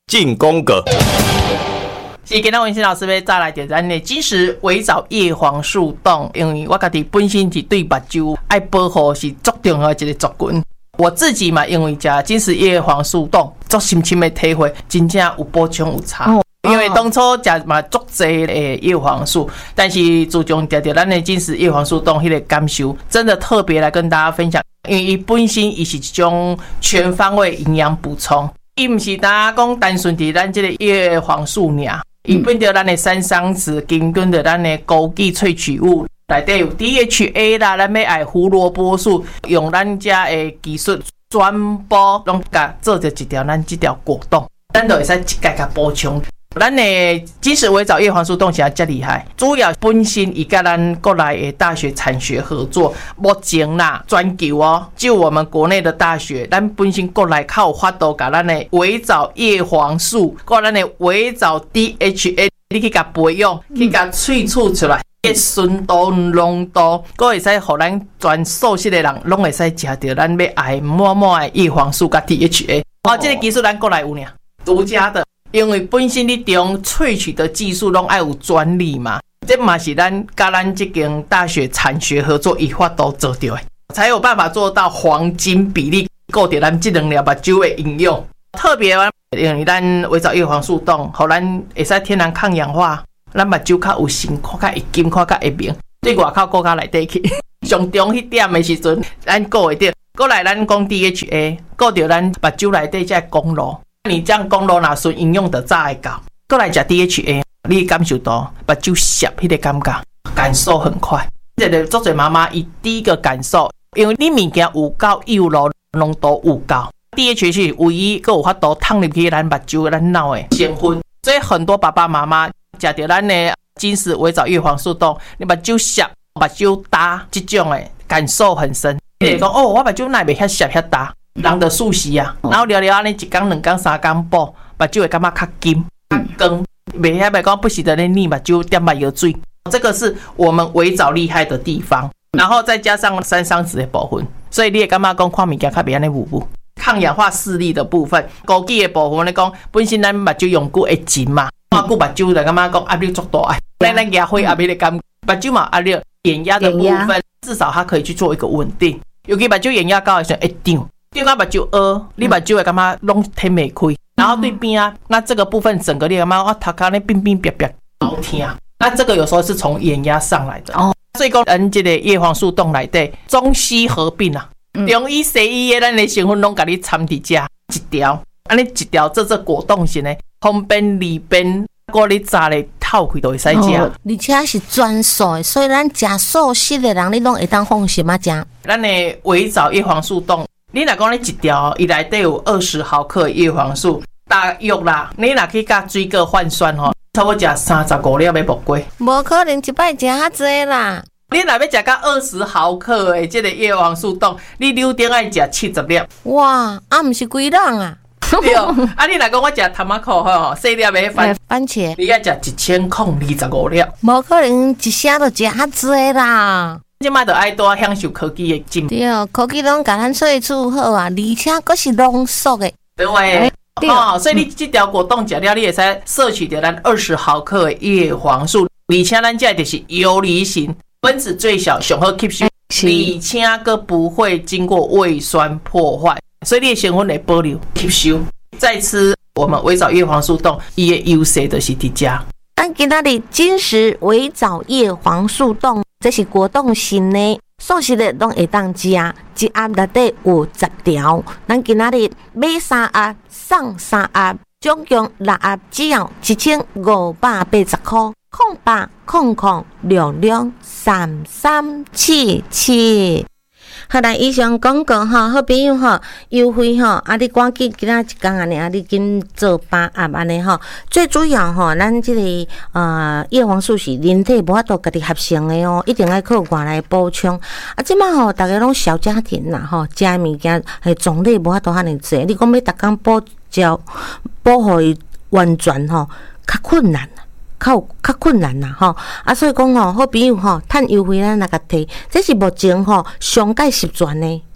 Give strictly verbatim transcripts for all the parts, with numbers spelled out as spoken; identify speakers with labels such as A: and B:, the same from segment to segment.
A: 进攻阁。
B: 是今仔文心老师要再来点咱的金石维藻叶黄素冻，因为我家己本身是对目睭爱保护是足重要的一个族群。我自己嘛，因为食金石叶黄素冻，足深深的体会，真正有补充有差。哦、因为当初食嘛足济的叶黄素，但是自从食到咱的金石叶黄素冻，迄个感受真的特别来跟大家分享。因为伊本身伊是一种全方位营养补充，伊毋是单讲单纯伫咱这个叶黄素尔，伊本着咱的山桑子，根根着咱的枸杞萃取物。内底有 D H A 啦，咱要爱胡萝卜素，用咱家的技术全部拢甲做着一条咱这条果冻，咱就会使一概甲补充。咱的金石维藻叶黄素冻是啊遮厉害，主要本身伊甲咱国内的大学产学合作，目前啦全球哦，就我们国内的大学，咱本身国内较有法度甲咱的维藻叶黄素，甲咱的维藻 D H A， 你去甲培养，去甲萃取出来。纯度、浓度，佫会使互咱全素食的人拢会使食到咱要爱满满的叶黄素甲 D H A。哦，这个技术咱国内有呢，独家的，因为本身你中萃取的技术拢爱有专利嘛，这嘛是咱甲咱这间大学产学合作伊法度做到的，才有办法做到黄金比例，顾到咱这两粒目睭的营养。特别因为咱维藻叶黄素冻，互咱会使天然抗氧化。咱目睭较有神，看较会金，看较会明，对外口国家内底去，上中迄点的时阵，咱顾会到。过来咱讲 D H A， 顾到咱目睭内底这公路，你这样公路若顺营养就早会到。过来食 D H A， 你感受到目睭涩迄个感觉，感受很快。这个作者妈妈伊第一个感受，因为你物件有够幼柔，浓度有够 ，D H A 是唯一个有法度烫入去咱目睭、咱脑的成分，所以很多爸爸妈妈。食到咱的金石维藻叶黄素冻，你目睭涩、目睭焦，这种的感受很深。你会讲哦，我目睭哪会遐涩遐焦？人的素食啊，然后聊聊安尼一天、两天、三天补，目睭会感觉较金、较光，袂遐袂讲不时的咧腻目睭点目药水。这个是我们维藻厉害的地方，然后再加上山桑子的部分，所以你会感觉讲看物件较袂安尼糊糊。抗氧化视力的部分，枸杞的部分，你讲本身咱目睭用久会紧嘛。看久目睭就感觉讲压力足大，咱咱牙灰压力的感，目睭嘛压力，眼压的部分至少它可以去做一个稳定。尤其目睭眼压高的时候会涨，涨到目睭凹，你目睭会感觉拢睇袂开。然后对边啊，那这个部分整个你感觉我头壳咧冰冰瘪瘪好听，那这个有时候是从眼压上来的。哦，所以讲咱这个叶黄素冻内底中西合并啊，中医西医的咱的成分拢甲你掺伫遮一条，安尼一条做做果冻型的。方便利便，过你炸咧透开都会使食，
C: 而且是全素的，所以咱食素食的人，你拢会当放心啊食。
B: 咱的维藻叶黄素冻，你若讲你一条，伊内底有二十毫克的叶黄素，大约啦，你若去甲水果换算吼，差不多食三十五粒要无过。
C: 无可能一摆食遐济啦。
B: 你若要食到二十毫克的这个叶黄素冻，你六点爱食七十粒。
C: 哇，啊，毋是规人啊。
B: 对哦，啊！你若讲我食塔马口吼，细粒的番
C: 番茄，
B: 你要食一千空二十五粒，
C: 无可能一下就食遐济啦。
B: 即摆就爱多享受科技的进步。
C: 对，科技拢甲咱萃取好啊，而且佫是浓缩的。
B: 对诶，哦，所以你这条果冻食了，你会使摄取到咱二十毫克的叶黄素，而且咱这就是游离型，分子最小，上好吸收，而且佫不会经过胃酸破坏。所以你的成分会保留吸收，再吃我们维藻叶黄素冻，伊的优势就是伫遮。
C: 咱今仔日金石维藻叶黄素冻，这是果冻型的，素食的拢会当食，一盒内底有十条。咱今仔日买三盒送三盒，总共六盒只要一千五百八十块，空八空空六六三三七七。好来，以上广告吼，好朋友吼，优惠吼，啊，你赶紧今仔一天安尼，啊，你紧做八盒安尼吼。最主要吼，咱即、这个呃叶黄素是人体无法度家己合成的哦，一定要靠外来补充。啊，即摆吼，大家拢小家庭啦吼，食物件诶种类无法度遐尼济，你讲要逐工补照补互伊完全吼，较困难。较较困难啦吼，啊，所以讲吼，好朋友吼，趁优惠咱来甲摕，这是目前吼上界十全的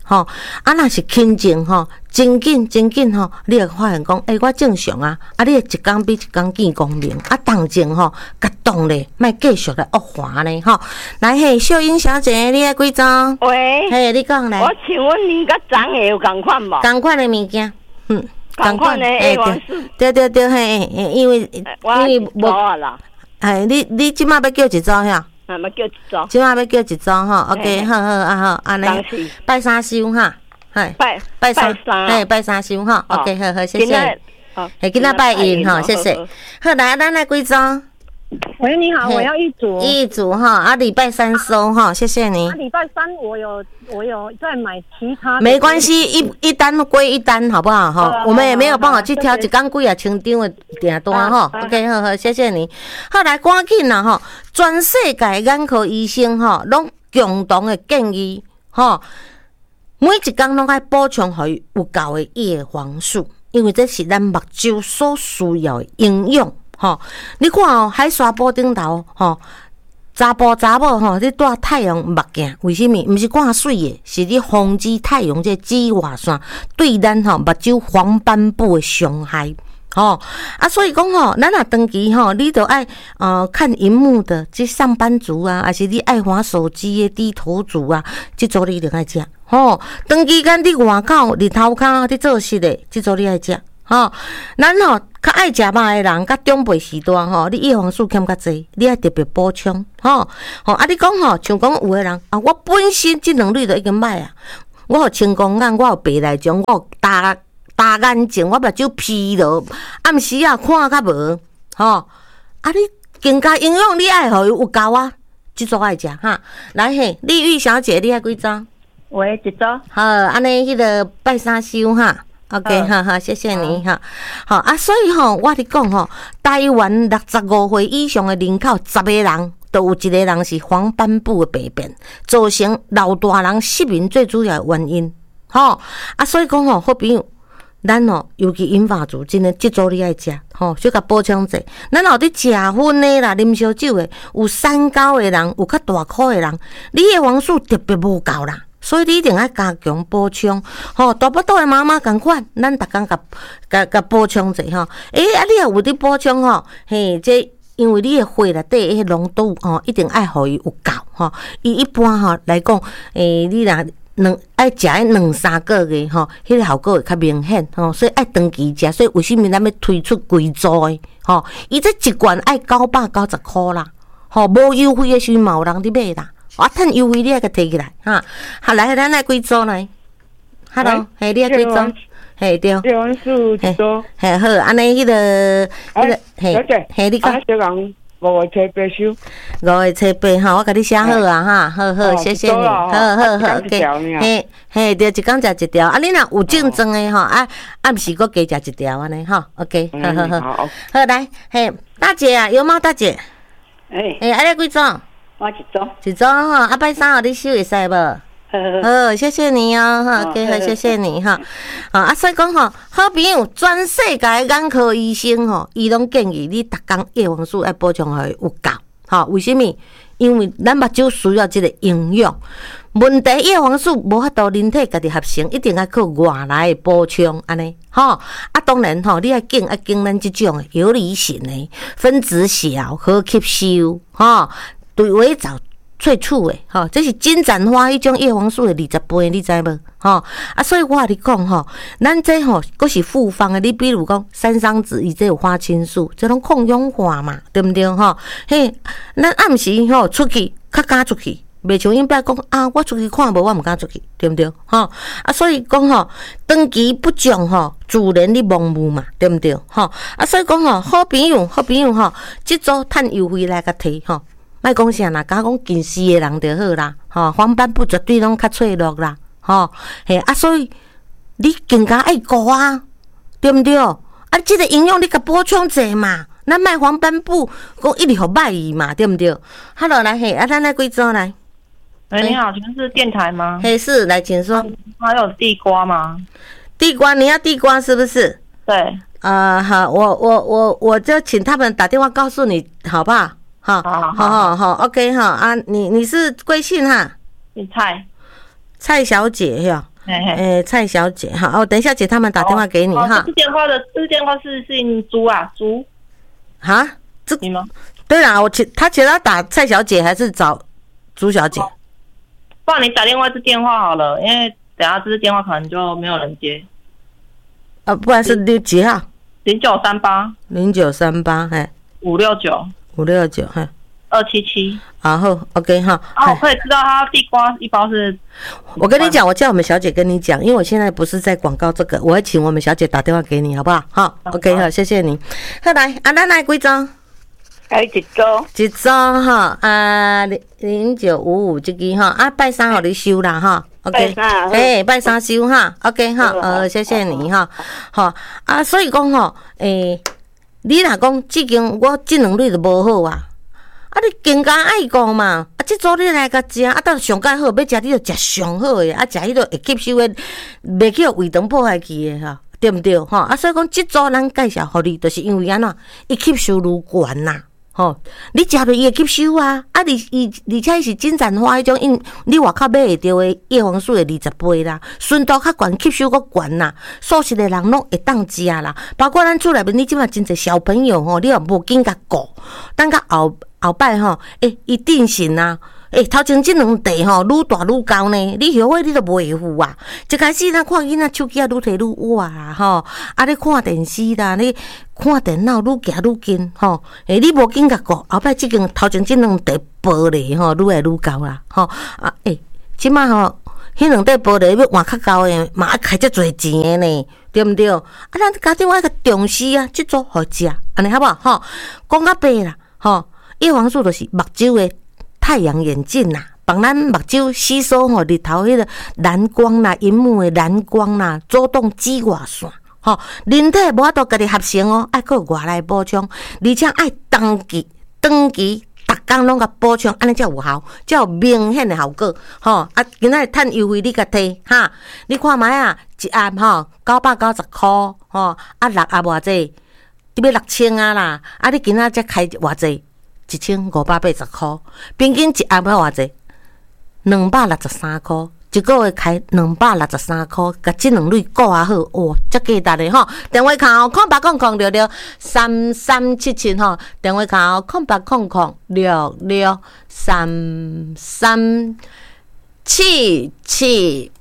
C: 吼，啊，若是轻症吼，真紧真紧吼，你会发现讲，诶、欸，我正常啊，啊，你一天比一天见光明，啊，动静吼，甲动咧，莫继续来恶化呢，吼。来，嘿，秀英小姐，你爱几钟？
A: 喂，
C: 嘿，你讲来。
A: 我请问你甲长会有共款无？
C: 共款的物件，嗯，
A: 共款的 A 王素。
C: 对对对，嘿，因为因为
A: 无啊啦。
C: 哎，你你即马要叫一组遐？
A: 啊，要叫一组。
C: 即马要叫一组吼 ，OK， 好好啊好，安尼拜三收哈，嘿，
A: 拜
C: 拜三，
A: 嘿，
C: 拜三收哈 ，OK， 好好，谢谢。
A: 好，
C: 嘿，今仔拜印哈，谢谢。好，来，咱来几组？
D: 喂，你好，我要一组。
C: 一组哈，啊，礼拜三收哈，谢谢你。
D: 啊，礼拜三我有我有在买其他。
C: 没关系，一一单归一单，好不好哈？我们也没有办法去挑一工几啊千张的订单哈。OK， 好好，谢谢你。好，来赶紧啦哈，全世界眼科医生哈，拢共同的建议哈，每一工拢爱补充互伊有够的叶黄素，因为这是咱目睭所需要的营养。吼，你看哦，海沙堡顶头吼，查甫查某吼，你戴太阳目镜，为什么？毋是看水的，是你防止太阳这紫外线对咱吼目睭黄斑部的伤害。吼啊，所以讲吼，咱若长期吼，你都爱呃看荧幕的，即上班族啊，还是你爱滑手机的低头族啊，即组你一定爱食。吼，长期间伫外口日头骹伫做事的，即组你爱食。吼，咱吼较爱食肉的人，甲长辈时代吼，你叶黄素欠较济，你爱特别补充。吼，吼啊，你讲吼，像讲有的人啊，我本身即两类就已经歹啊，我有青光眼，我有白内障，我有大大眼睛，我目睭疲劳，暗时啊看较无。吼，啊，你更加营养，你爱互伊有够啊，即组爱食哈。来嘿，丽玉小姐，你爱几组？
D: 喂，一组。
C: 好，安尼迄个拜三收哈。OK， 好好，谢谢你哈。好啊，所以吼，我咧讲吼，台湾六十五岁以上的人口，十个人都有一个人是黄斑部的病变，造成老大人失明最主要的原因。吼啊，所以讲吼，好朋友，咱吼尤其银发族，真诶，即组你爱食，吼，小甲补充者。咱有伫食薰的啦，啉烧酒的，有三高的人，有较大块的人，你叶黄素特别无够啦。所以你一定要加强补充，吼，大腹肚的妈妈共款，咱逐工甲甲甲补充者吼。诶、欸，啊，你也有伫补充吼，嘿，这因为你的血内底迄浓度吼，一定爱互伊有够吼。伊一般吼来讲，诶、欸，你若两爱食迄两三个月吼，迄、那个效果会较明显吼，所以爱长期食。所以为什么咱要推出规组的吼？伊这一罐爱九百九十箍啦，吼，无优惠的时阵嘛有人伫买啦。我趁优惠，你爱甲摕起来哈。好，来，咱来几组来 ？Hello， 嘿，你爱几组？嘿，对。
E: 叶黄素一组。
C: 嘿，好，安尼迄个，迄个，嘿，嘿，你讲。
E: 啊，小人五月初八收。
C: 五月初八哈，我甲你写好啊哈，好好，谢谢你，好好好 ，OK。嘿，嘿，对，一工食一条。啊，你若有症状的吼，啊，暗时搁加食一条安尼哈 ，OK， 好好好。好，好来，嘿，大姐啊，有猫大姐。
A: 哎。
C: 哎，安尼几组？
A: 我一组，
C: 一组吼，啊，拜三号你收会使无？好，谢谢你哦，哈 ，OK， 好，谢谢你哈。啊，啊，所以讲吼，好朋友，全世界眼科医生吼，伊拢建议你逐工叶黄素爱补充互伊有够，吼，为什么？因为咱目睭需要即个营养。问题叶黄素无法度人体家己合成，一定要靠外来的补充，安尼吼。啊，当然吼，你要拣啊拣咱即种有理型的，分子小，好吸收，吼。对胃藻萃取的，吼，这是金盏花迄种叶黄素的二十倍，你知无？吼啊，所以我跟你讲吼，咱这吼佫是复方的，你比如讲山桑子，伊这有花青素，这种抗氧化嘛，对不对？吼，嘿，咱暗时吼出去较敢出去，袂像因爸讲啊，我出去看无，我毋敢出去，对不对？吼啊，所以讲吼，长期不种吼，自然你盲目嘛，对不对？吼啊，所以讲吼，好朋友，好朋友吼，即组趁优惠来甲摕吼。莫讲啥啦，甲讲近视的人就好啦，吼，黄斑部绝对拢较脆弱啦，吼，嘿啊，所以你更加爱顾啊，对毋对？啊，即个营养你甲补充者嘛，咱卖黄斑部讲一直互歹伊嘛，对毋对？好了，来嘿，啊，咱来几组来？
D: 哎，你好，请问是电台吗？
C: 嘿，是，来，请说。
D: 还有地瓜吗？
C: 地瓜，你要地瓜是不是？
D: 对。
C: 啊，好，我我我我就请他们打电话告诉你，好不好？好，好，好，好 ，OK 哈啊，你你是贵姓哈？
D: 你蔡，
C: 蔡小姐呀， 诶，蔡小姐哈，哦，等一下姐他们打电话给你哈。
F: 这是电话的，这是电话是姓朱啊，朱。
C: 哈，这
F: 你吗？
C: 对啦，我请他请他打蔡小姐还是找朱小姐？
F: 不然你打电话是电话好了，因为等下这支电话可能就没有人接。
C: 啊，不然是六几号？
F: 零九三八
C: 零九三八，嘿，
F: 五六九
C: 五六九，嘿，
F: 二七七。
C: 然后 OK 哈。
F: 哦，我可以知道他地瓜一包是。
C: 我跟你讲，我叫我们小姐跟你讲，因为我现在不是在广告这个，我会请我们小姐打电话给你，好不好？好 ，OK 好，谢谢你。好来，啊，咱来几张？
A: 哎，一组，
C: 一组哈，啊，零零九五五这个哈，啊，拜三给你收啦哈。OK， 哎，拜三收哈 ，OK 哈，呃，谢谢你哈，好啊，所以讲吼，诶，你若讲即间我即两日就无好啊，啊，你更加爱讲嘛，啊，即组你来甲食，啊，等上介好，要食你就食上好诶，啊，食迄个会吸收诶，袂去胃肠破坏去诶哈，对毋对？吼，啊，所以讲即组咱介绍互你，就是因为安怎，伊吸收愈悬呐。吼，你食落伊会吸收啊，啊，你伊而且伊是金盏花迄种，因你外口买会着诶叶黄素诶二十倍啦，纯度较悬，吸收较悬啦，素食诶人拢会当食啦，包括咱厝内面，你即马真侪小朋友吼，你若无紧甲顾，等甲后后摆吼，诶，伊定型啊。诶、欸，头前即两地吼，愈大愈高呢。你后尾你都袂赴啊！一开始咱看囡仔手机啊，愈摕愈晚啦吼。啊，你看电视啦，你看电脑愈行愈近吼。诶、欸，你无紧甲顾，后摆即间头前即两地玻璃吼，愈来愈高啦吼。啊，诶、欸，即马吼，迄两块玻璃要换较高诶，嘛爱开遮侪钱诶呢，对毋对？啊，咱家己我爱甲重视啊，即组好食，安尼好无吼？讲到白啦，吼，叶黄素就是目睭诶。太阳眼镜啦，帮咱目睭吸收吼日头迄个蓝光啦，荧幕的蓝光啦，阻挡紫外线。吼，人体无法度家己合成哦，爱靠外来补充，而且爱长期、长期、逐工拢甲补充，安尼才有效，才有明显的效果。吼，啊，今仔日趁优惠你甲摕哈，你看卖啊，一盒吼九百九十箍，吼，啊六盒偌济，你要六千啊啦，啊你今仔才开偌济？一千五百八十箍，平均一盒要偌济？两百六十三箍，一个月开两百六十三箍，甲即两类顾啊好，哇，遮价值的吼！电话卡哦，空八空空六六三三七七吼，电话卡哦，空八空空六六三三七七。